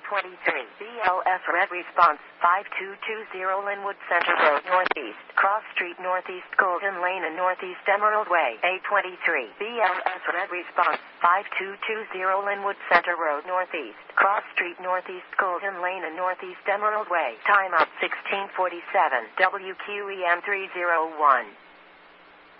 A23, BLS Red Response, 5220 Linwood Center Road Northeast, Cross Street Northeast Golden Lane and Northeast Emerald Way. A23, BLS Red Response, 5220 Linwood Center Road Northeast, Cross Street Northeast Golden Lane and Northeast Emerald Way. Timeout 1647, WQEM 301.